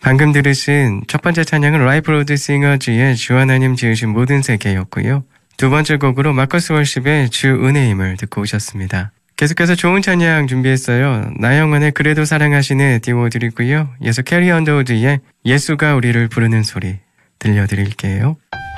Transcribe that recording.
방금 들으신 첫 번째 찬양은 라이프 로드 싱어즈의 주 하나님 지으신 모든 세계였고요. 두 번째 곡으로 마커스 월십의 주 은혜의 힘을 듣고 오셨습니다. 계속해서 좋은 찬양 준비했어요. 나영원의 그래도 사랑하시네 띄워드리고요. 예수 캐리 언더우드의 예수가 우리를 부르는 소리 들려드릴게요.